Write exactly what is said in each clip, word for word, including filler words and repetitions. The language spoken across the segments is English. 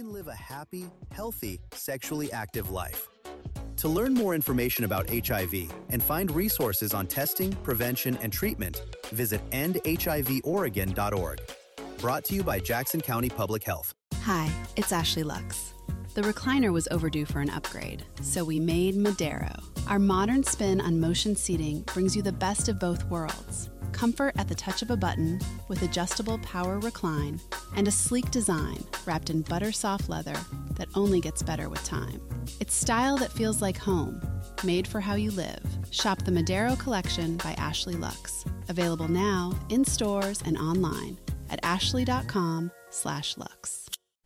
can live a happy, healthy, sexually active life. To learn more information about H I V and find resources on testing, prevention, and treatment, visit end H I V oregon dot org. Brought to you by Jackson County Public Health. Hi, it's Ashley Lux. The recliner was overdue for an upgrade, so we made Madero. Our modern spin on motion seating brings you the best of both worlds. Comfort at the touch of a button with adjustable power recline and a sleek design wrapped in butter-soft leather that only gets better with time. It's style that feels like home, made for how you live. Shop the Madero Collection by Ashley Lux. Available now in stores and online at ashley.com slash Lux.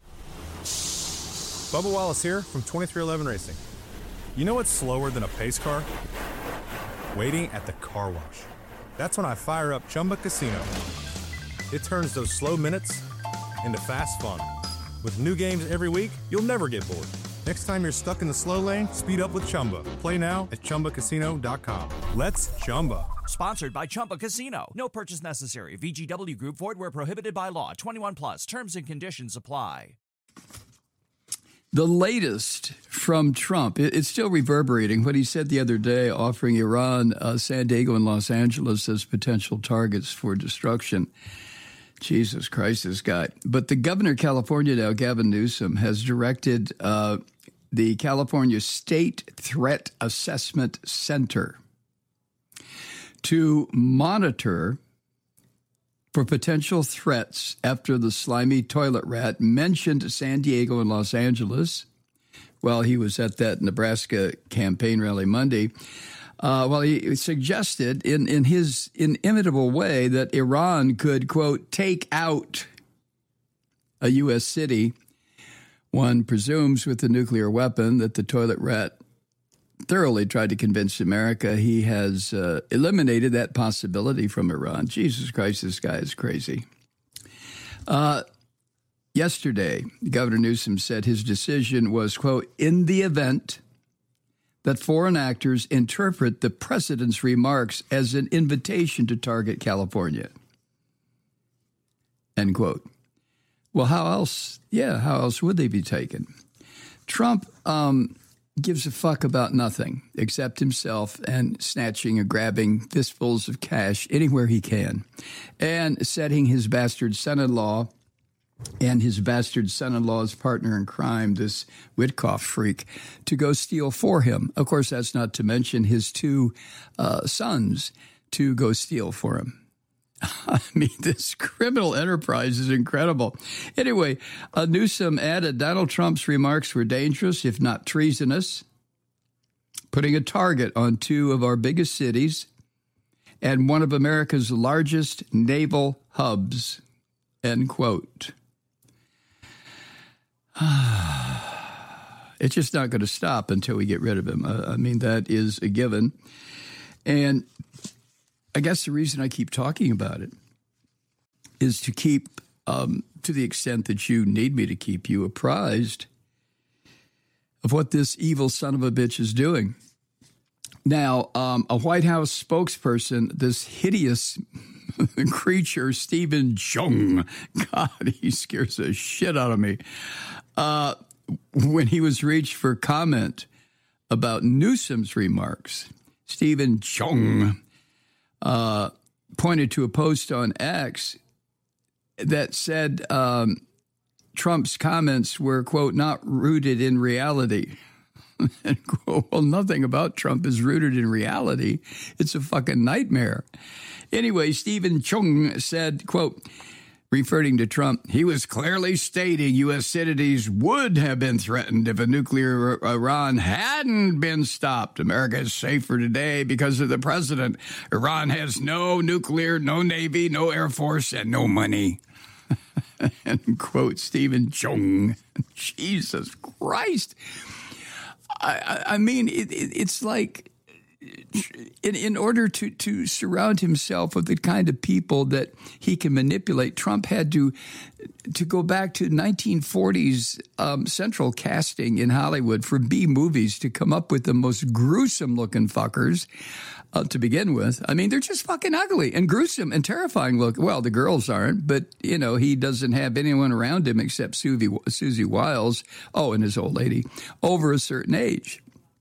Bubba Wallace here from twenty-three eleven Racing. You know what's slower than a pace car? Waiting at the car wash. That's when I fire up Chumba Casino. It turns those slow minutes into fast fun. With new games every week, you'll never get bored. Next time you're stuck in the slow lane, speed up with Chumba. Play now at chumba casino dot com. Let's Chumba. Sponsored by Chumba Casino. No purchase necessary. V G W Group. Void where prohibited by law. twenty-one plus. Terms and conditions apply. The latest from Trump, it's still reverberating. What he said the other day, offering Iran, uh, San Diego, and Los Angeles as potential targets for destruction. Jesus Christ, this guy. But the governor of California now, Gavin Newsom, has directed uh, the California State Threat Assessment Center to monitor for potential threats after the slimy toilet rat mentioned San Diego and Los Angeles while he was at that Nebraska campaign rally Monday. Uh, well, he suggested in, in his inimitable way that Iran could, quote, take out a U S city. One presumes with the nuclear weapon that the toilet rat thoroughly tried to convince America he has uh, eliminated that possibility from Iran. Jesus Christ, this guy is crazy. Uh, yesterday, Governor Newsom said his decision was, quote, in the event that foreign actors interpret the president's remarks as an invitation to target California, end quote. Well, how else? Yeah, how else would they be taken? Trump um, gives a fuck about nothing except himself and snatching and grabbing fistfuls of cash anywhere he can and setting his bastard son-in-law and his bastard son-in-law's partner in crime, this Witkoff freak, to go steal for him. Of course, that's not to mention his two uh, sons to go steal for him. I mean, this criminal enterprise is incredible. Anyway, uh, Newsom added Donald Trump's remarks were dangerous, if not treasonous, putting a target on two of our biggest cities and one of America's largest naval hubs, end quote. It's just not going to stop until we get rid of him. Uh, I mean, that is a given. And I guess the reason I keep talking about it is to keep, um, to the extent that you need me to keep you apprised of what this evil son of a bitch is doing. Now, um, a White House spokesperson, this hideous creature, Stephen Chung, God, he scares the shit out of me. Uh, when he was reached for comment about Newsom's remarks, Stephen Chung uh, pointed to a post on X that said um, Trump's comments were, quote, not rooted in reality. And, quote, well, nothing about Trump is rooted in reality. It's a fucking nightmare. Anyway, Stephen Chung said, quote, referring to Trump, he was clearly stating U S cities would have been threatened if a nuclear Iran hadn't been stopped. America is safer today because of the president. Iran has no nuclear, no Navy, no Air Force, and no money. End quote, Stephen Chung. Jesus Christ. I, I mean, it, it, it's like in, in order to, to surround himself with the kind of people that he can manipulate, Trump had to to go back to nineteen forties um, central casting in Hollywood for B movies to come up with the most gruesome looking fuckers. uh, to begin with. I mean, they're just fucking ugly and gruesome and terrifying look. Well, the girls aren't, but, you know, he doesn't have anyone around him except Susie, Susie Wiles, oh, and his old lady, over a certain age.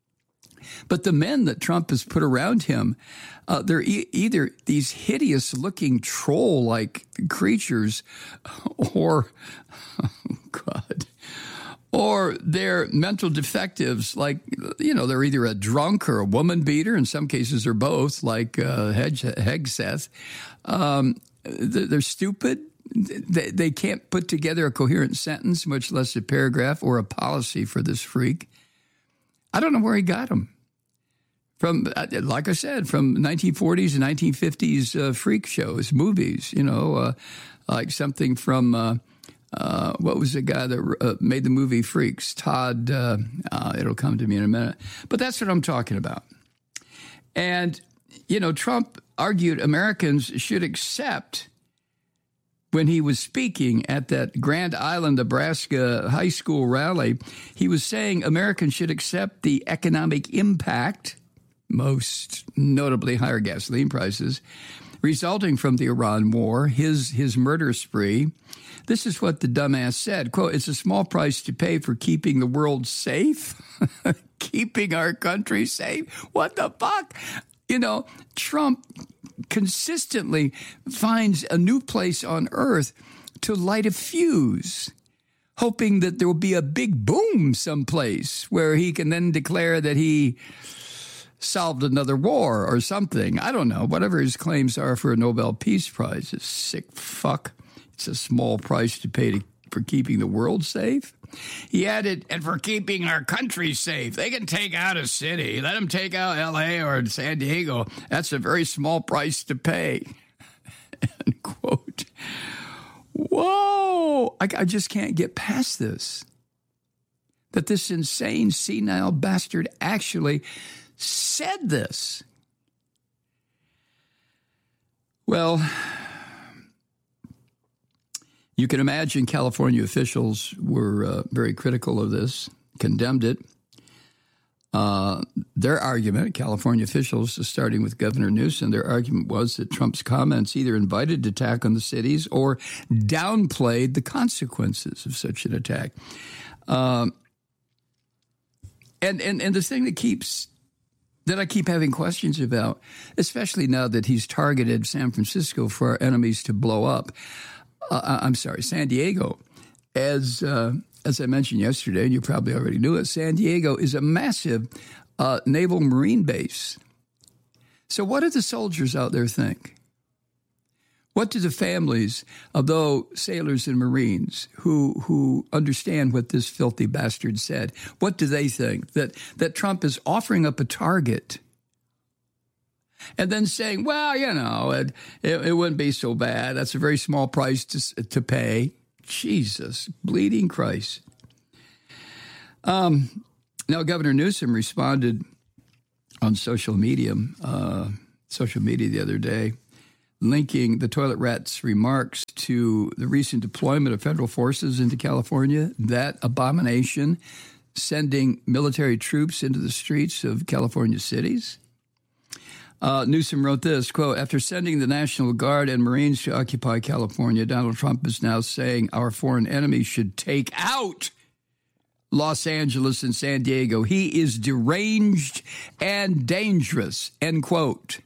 But the men that Trump has put around him, uh, they're e- either these hideous-looking troll-like creatures or, oh, God, or they're mental defectives, like, you know, they're either a drunk or a woman beater. In some cases, they're both, like uh, Hegseth. Um, they're stupid. They, they can't put together a coherent sentence, much less a paragraph or a policy for this freak. I don't know where he got them. From, like I said, from nineteen forties and nineteen fifties uh, freak shows, movies, you know, uh, like something from, uh, uh, what was the guy that uh, made the movie Freaks? Todd, uh, uh, it'll come to me in a minute. But that's what I'm talking about. And, you know, Trump argued Americans should accept, when he was speaking at that Grand Island, Nebraska high school rally, he was saying Americans should accept the economic impact, most notably higher gasoline prices, resulting from the Iran war, his his murder spree. This is what the dumbass said, quote, "It's a small price to pay for keeping the world safe." Keeping our country safe? What the fuck? You know, Trump consistently finds a new place on earth to light a fuse, hoping that there will be a big boom someplace where he can then declare that he solved another war or something. I don't know. Whatever his claims are for a Nobel Peace Prize, this sick fuck. It's a small price to pay to, for keeping the world safe. He added, and for keeping our country safe. They can take out a city. Let them take out L A or San Diego. That's a very small price to pay. End quote. Whoa. I, I just can't get past this. That this insane, senile bastard actually said this. Well, you can imagine California officials were uh, very critical of this, condemned it. Uh, their argument, California officials, starting with Governor Newsom, their argument was that Trump's comments either invited attack on the cities or downplayed the consequences of such an attack. Um, and, and, and the thing that keeps that I keep having questions about, especially now that he's targeted San Francisco for our enemies to blow up, Uh, I'm sorry, San Diego. As uh, as I mentioned yesterday, and you probably already knew it, San Diego is a massive uh, naval marine base. So what do the soldiers out there think? What do the families of those sailors and Marines who who understand what this filthy bastard said, what do they think? That, that Trump is offering up a target and then saying, well, you know, it, it, it wouldn't be so bad. That's a very small price to to pay. Jesus, bleeding Christ. Um, now, Governor Newsom responded on social media, uh, social media the other day, linking the toilet rat's remarks to the recent deployment of federal forces into California, that abomination, sending military troops into the streets of California cities. Uh, Newsom wrote this, quote, "After sending the National Guard and Marines to occupy California, Donald Trump is now saying our foreign enemies should take out Los Angeles and San Diego. He is deranged and dangerous," end quote.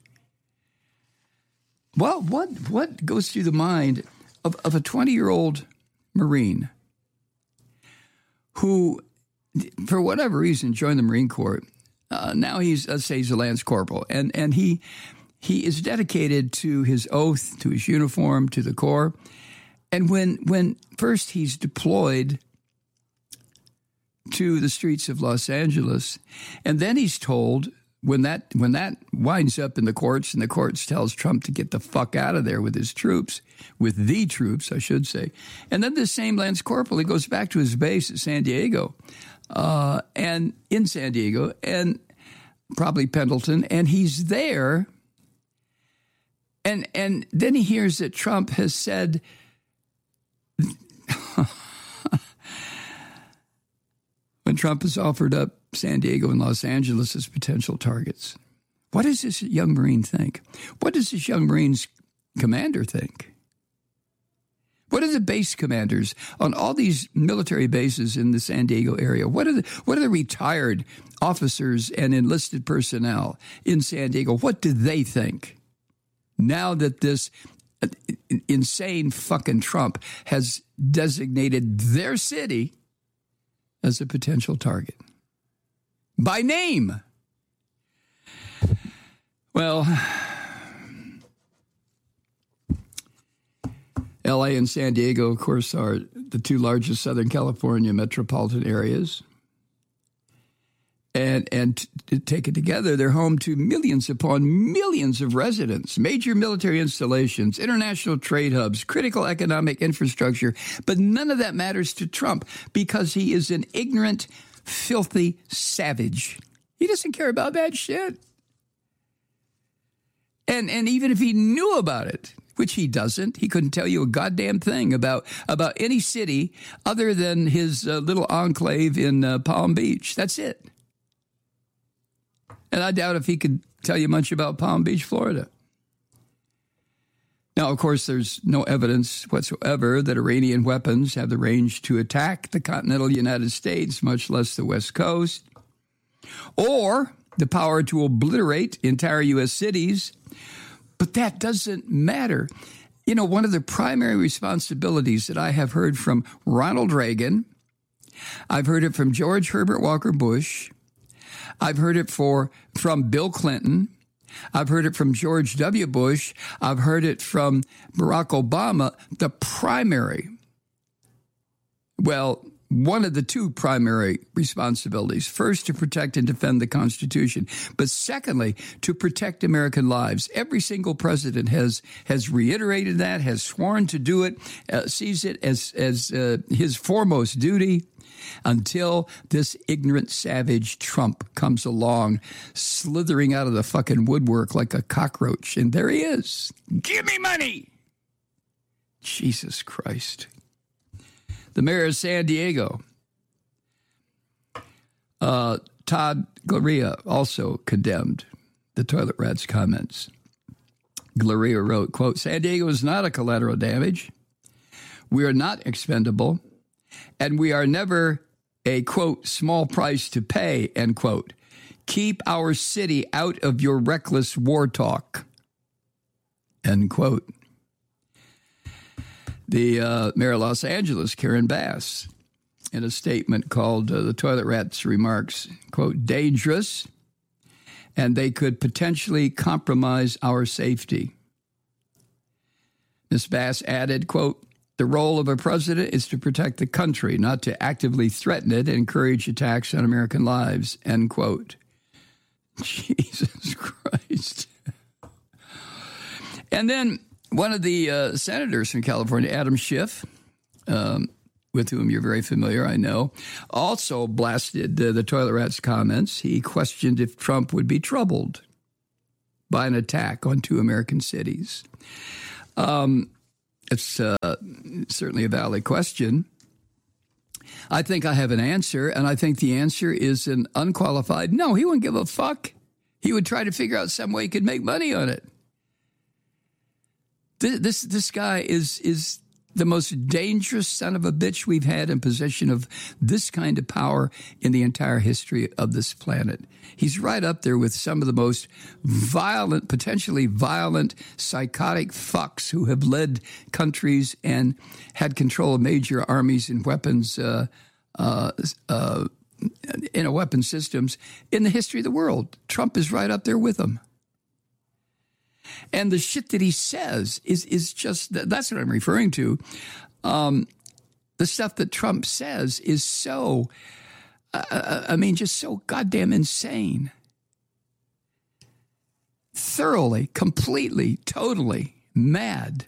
Well, what what goes through the mind of, of a twenty-year-old Marine who, for whatever reason, joined the Marine Corps? Uh, now he's, let's say he's a Lance Corporal, and, and he he is dedicated to his oath, to his uniform, to the Corps. And when when first he's deployed to the streets of Los Angeles, and then he's told, when that when that winds up in the courts, and the courts tells Trump to get the fuck out of there with his troops, with the troops, I should say. And then this same Lance Corporal, he goes back to his base at San Diego. Uh, and in San Diego, and probably Pendleton, and he's there, and and then he hears that Trump has said, when Trump has offered up San Diego and Los Angeles as potential targets, What does this young Marine think? What does this young Marine's commander think? What are the base commanders on all these military bases in the San Diego area? What are the, what are the retired officers and enlisted personnel in San Diego? What do they think now that this insane fucking Trump has designated their city as a potential target? By name. Well, L A and San Diego, of course, are the two largest Southern California metropolitan areas. And and to take it together, they're home to millions upon millions of residents, major military installations, international trade hubs, critical economic infrastructure. But none of that matters to Trump because he is an ignorant, filthy savage. He doesn't care about that shit. And and even if he knew about it, which he doesn't, he couldn't tell you a goddamn thing about, about any city other than his uh, little enclave in uh, Palm Beach. That's it. And I doubt if he could tell you much about Palm Beach, Florida. Now, of course, there's no evidence whatsoever that Iranian weapons have the range to attack the continental United States, much less the West Coast, or the power to obliterate entire U S cities. But that doesn't matter. You know, one of the primary responsibilities that I have heard from Ronald Reagan, I've heard it from George Herbert Walker Bush, I've heard it for from Bill Clinton, I've heard it from George W. Bush, I've heard it from Barack Obama, the primary, well, one of the two primary responsibilities. First, to protect and defend the Constitution. But secondly, to protect American lives. Every single president has has reiterated that, has sworn to do it, uh, sees it as, as uh, his foremost duty until this ignorant savage Trump comes along, slithering out of the fucking woodwork like a cockroach. And there he is. Give me money! Jesus Christ. The mayor of San Diego, uh, Todd Gloria, also condemned the toilet rat's comments. Gloria wrote, quote, "San Diego is not a collateral damage. We are not expendable, and we are never a, quote, small price to pay, end quote. Keep our city out of your reckless war talk," end quote. The uh, mayor of Los Angeles, Karen Bass, in a statement called uh, the toilet rat's remarks, quote, "dangerous, and they could potentially compromise our safety." Miz Bass added, quote, "The role of a president is to protect the country, not to actively threaten it and encourage attacks on American lives," end quote. Jesus Christ. And then one of the uh, senators from California, Adam Schiff, um, with whom you're very familiar, I know, also blasted uh, the toilet rat's comments. He questioned if Trump would be troubled by an attack on two American cities. Um, it's uh, certainly a valid question. I think I have an answer, and I think the answer is an unqualified no. He wouldn't give a fuck. He would try to figure out some way he could make money on it. This this, this guy is is the most dangerous son of a bitch we've had in possession of this kind of power in the entire history of this planet. He's right up there with some of the most violent, potentially violent, psychotic fucks who have led countries and had control of major armies and weapons, uh, uh, uh, in a weapon systems in the history of the world. Trump is right up there with them. And the shit that he says is is just, that's what I'm referring to. Um, the stuff that Trump says is so, uh, I mean, just so goddamn insane. Thoroughly, completely, totally mad.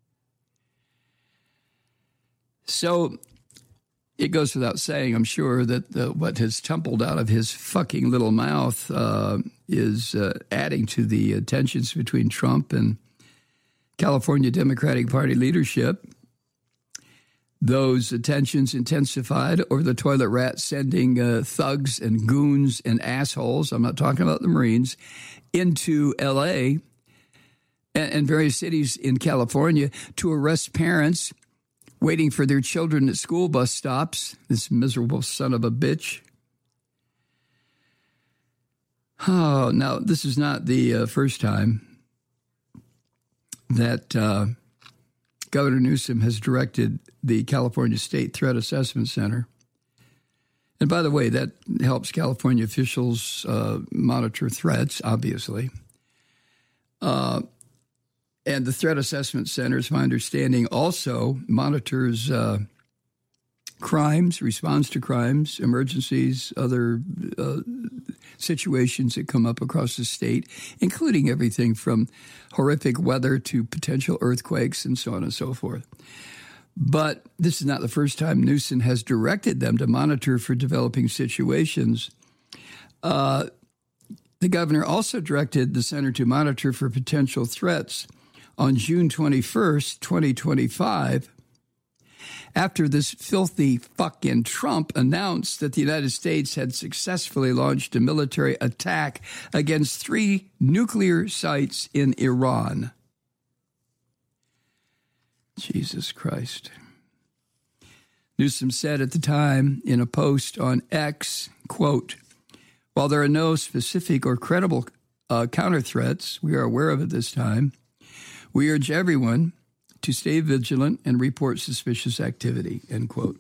So it goes without saying, I'm sure, that the, what has tumbled out of his fucking little mouth uh, is uh, adding to the uh, tensions between Trump and California Democratic Party leadership. those tensions intensified over the toilet rat sending uh, thugs and goons and assholes, I'm not talking about the Marines, into L A and, and various cities in California to arrest parents waiting for their children at school bus stops. This miserable son of a bitch. Oh, now, this is not the uh, first time that uh, Governor Newsom has directed the California State Threat Assessment Center. And by the way, that helps California officials uh, monitor threats, obviously. Uh, and the Threat Assessment Center, is my understanding, also monitors uh, crimes, responds to crimes, emergencies, other uh, situations that come up across the state, including everything from horrific weather to potential earthquakes and so on and so forth. But this is not the first time Newsom has directed them to monitor for developing situations. Uh, the governor also directed the center to monitor for potential threats on June twenty-first, twenty twenty-five, after this filthy fucking Trump announced that the United States had successfully launched a military attack against three nuclear sites in Iran. Jesus Christ. Newsom said at the time in a post on X, quote, "While there are no specific or credible uh, counter threats we are aware of at this time, we urge everyone to stay vigilant and report suspicious activity," end quote.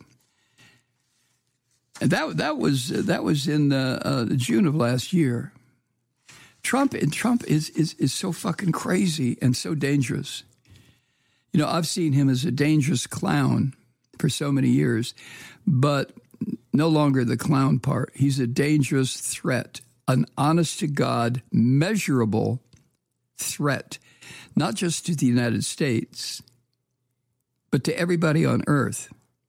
And that that was that was in uh, uh, June of last year. Trump and Trump is is is so fucking crazy and so dangerous. You know, I've seen him as a dangerous clown for so many years, but no longer the clown part. He's a dangerous threat, an honest-to-God, measurable threat, not just to the United States, but to everybody on earth.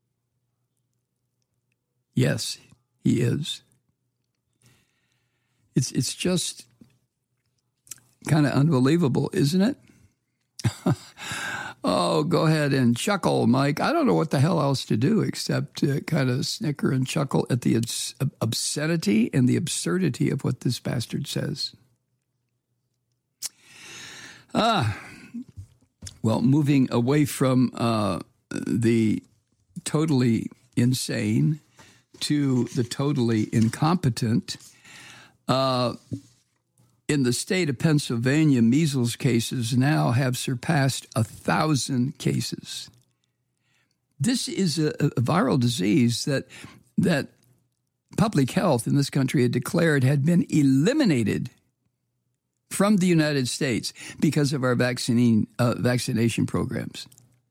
Yes, he is. It's it's just kind of unbelievable, isn't it? Oh, go ahead and chuckle, Mike. I don't know what the hell else to do except to kind of snicker and chuckle at the obscenity and the absurdity of what this bastard says. Ah, well, moving away from uh, the totally insane to the totally incompetent, uh, in the state of Pennsylvania, measles cases now have surpassed a thousand cases. This is a, a viral disease that that public health in this country had declared had been eliminated from the United States because of our vaccine uh, vaccination programs.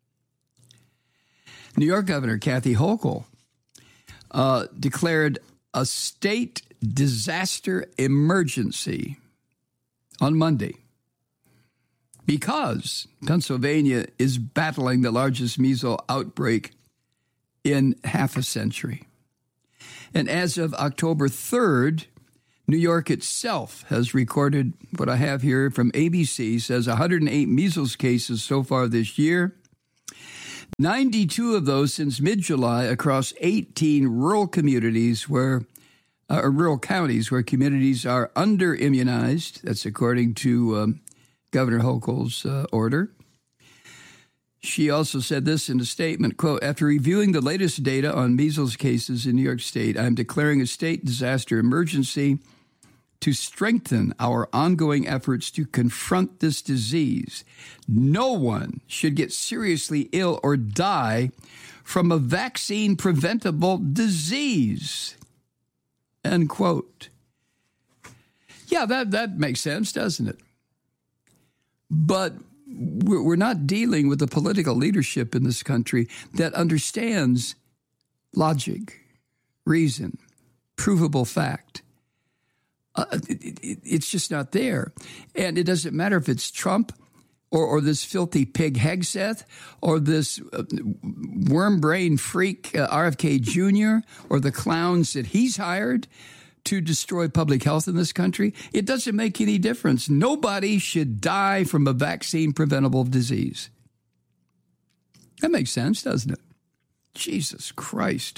New York Governor Kathy Hochul uh, declared a state disaster emergency on Monday because Pennsylvania is battling the largest measles outbreak in half a century. And as of October third, New York itself has recorded what I have here from A B C, says one hundred eight measles cases so far this year, ninety-two of those since mid-July across eighteen rural communities where Uh, rural counties where communities are under-immunized. That's according to um, Governor Hochul's uh, order. She also said this in a statement, quote, "After reviewing the latest data on measles cases in New York State, I am declaring a state disaster emergency to strengthen our ongoing efforts to confront this disease. No one should get seriously ill or die from a vaccine-preventable disease." End quote. Yeah, that, that makes sense, doesn't it? But we're, we're not dealing with the political leadership in this country that understands logic, reason, provable fact. Uh, it, it, it's just not there. And it doesn't matter if it's Trump or, or this filthy pig Hegseth or this uh, worm brain freak uh, R F K Junior or the clowns that he's hired to destroy public health in this country. It doesn't make any difference. Nobody should die from a vaccine-preventable disease. That makes sense, doesn't it? Jesus Christ.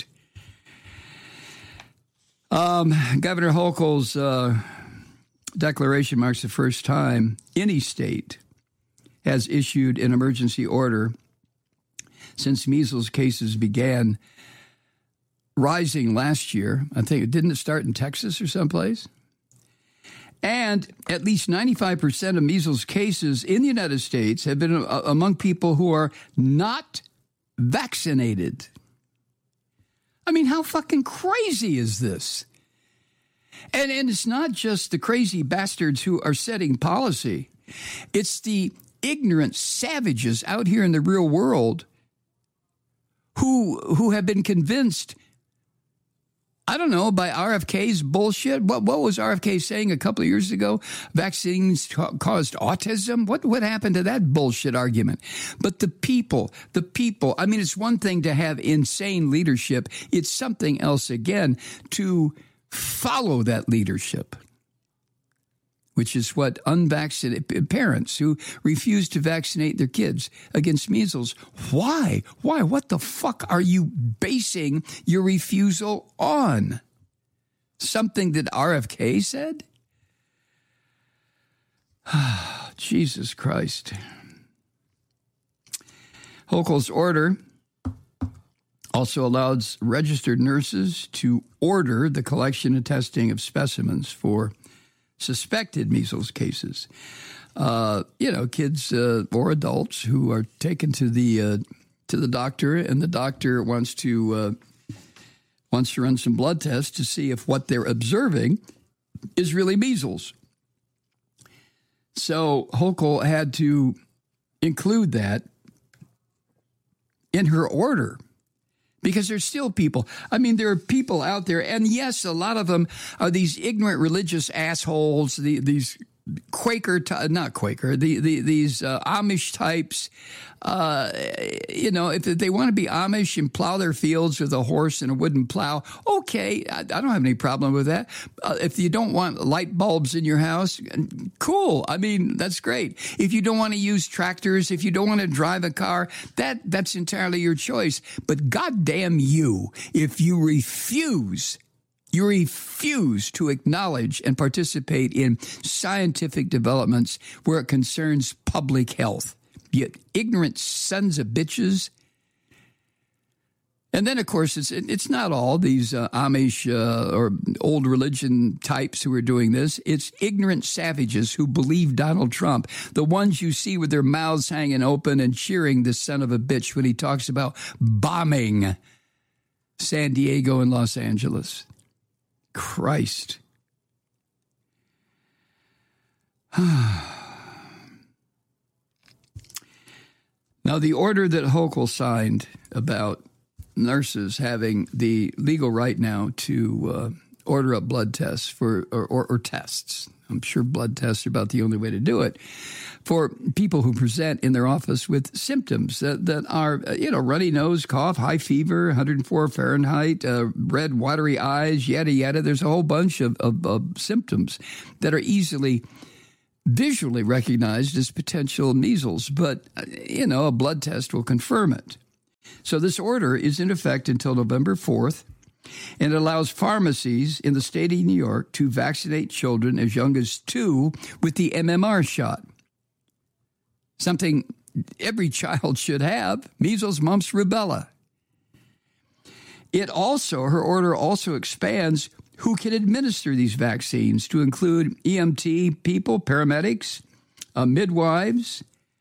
Um, Governor Hochul's uh, declaration marks the first time any state has issued an emergency order since measles cases began rising last year. I think, didn't it start in Texas or someplace? And at least ninety-five percent of measles cases in the United States have been uh, among people who are not vaccinated. I mean, how fucking crazy is this? And, and it's not just the crazy bastards who are setting policy. It's the ignorant savages out here in the real world who who have been convinced, I don't know, by R F K's bullshit. What what was R F K saying a couple of years ago? Vaccines ca- caused autism? What what happened to that bullshit argument? But the people, the people, I mean, it's one thing to have insane leadership. It's something else, again, to follow that leadership, which is what unvaccinated parents who refuse to vaccinate their kids against measles. Why? Why? What the fuck are you basing your refusal on? Something that R F K said? Jesus Christ. Hochul's order also allows registered nurses to order the collection and testing of specimens for suspected measles cases. Uh, you know, kids uh, or adults who are taken to the uh, to the doctor, and the doctor wants to uh, wants to run some blood tests to see if what they're observing is really measles. So Hochul had to include that in her order, because there's still people. I mean, there are people out there, and yes, a lot of them are these ignorant religious assholes, the, these Quaker, not Quaker, the, the, these uh, Amish types. Uh, you know, if they want to be Amish and plow their fields with a horse and a wooden plow, okay, I, I don't have any problem with that. Uh, if you don't want light bulbs in your house, cool. I mean, that's great. If you don't want to use tractors, if you don't want to drive a car, that that's entirely your choice. But goddamn you, if you refuse You refuse to acknowledge and participate in scientific developments where it concerns public health. You ignorant sons of bitches. And then, of course, it's it's not all these uh, Amish uh, or old religion types who are doing this. It's ignorant savages who believe Donald Trump, the ones you see with their mouths hanging open and cheering this son of a bitch when he talks about bombing San Diego and Los Angeles. Christ. Now, the order that Hochul signed about nurses having the legal right now to uh, order up blood tests for or, or, or tests. I'm sure blood tests are about the only way to do it for people who present in their office with symptoms that, that are, you know, runny nose, cough, high fever, one hundred four Fahrenheit, uh, red, watery eyes, yada, yada. There's a whole bunch of, of, of symptoms that are easily visually recognized as potential measles, but, you know, a blood test will confirm it. So this order is in effect until November fourth, and it allows pharmacies in the state of New York to vaccinate children as young as two with the M M R shot. Something every child should have, measles, mumps, rubella. It also, her order also expands who can administer these vaccines to include E M T people, paramedics, uh, midwives.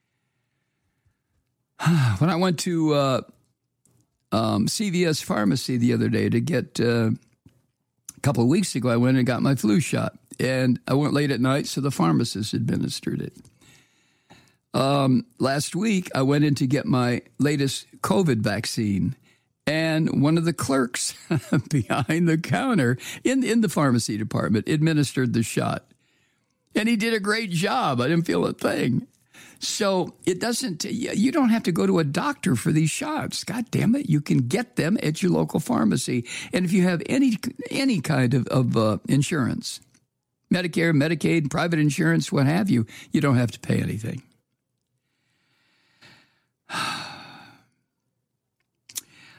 When I went to uh, um, C V S Pharmacy the other day to get, uh, a couple of weeks ago, I went and got my flu shot. And I went late at night, so the pharmacist administered it. Um, last week, I went in to get my latest COVID vaccine. And one of the clerks behind the counter in, in the pharmacy department administered the shot. And he did a great job. I didn't feel a thing. So it doesn't, you don't have to go to a doctor for these shots. God damn it. You can get them at your local pharmacy. And if you have any any kind of, of uh, insurance, Medicare, Medicaid, private insurance, what have you, you don't have to pay anything.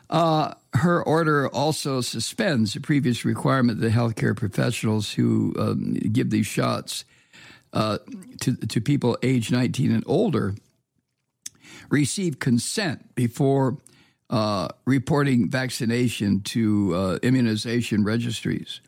Uh, her order also suspends a previous requirement that healthcare professionals who um, give these shots uh, to, to people age nineteen and older receive consent before uh, reporting vaccination to uh, immunization registries.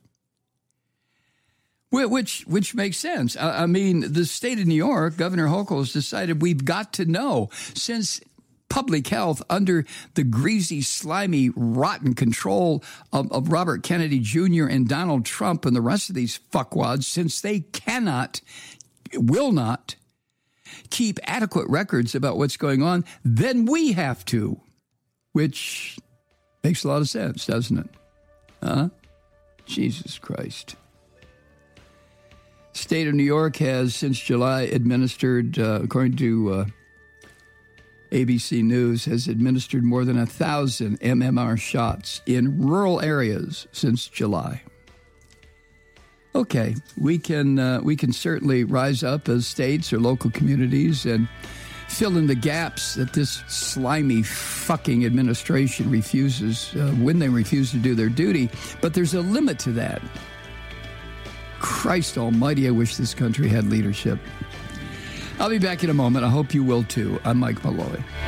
Which which makes sense. I, I mean, the state of New York, Governor Hochul has decided we've got to know, since public health under the greasy, slimy, rotten control of, of Robert Kennedy Junior and Donald Trump and the rest of these fuckwads, since they cannot, will not keep adequate records about what's going on, then we have to, which makes a lot of sense, doesn't it? Huh? Jesus Christ. State of New York has, since July, administered, uh, according to uh, A B C News, has administered more than a thousand M M R shots in rural areas since July. Okay, we can uh, we can certainly rise up as states or local communities and fill in the gaps that this slimy fucking administration refuses uh, when they refuse to do their duty. But there's a limit to that. Christ almighty, I wish this country had leadership. I'll be back in a moment. I hope you will too. I'm Mike Malloy.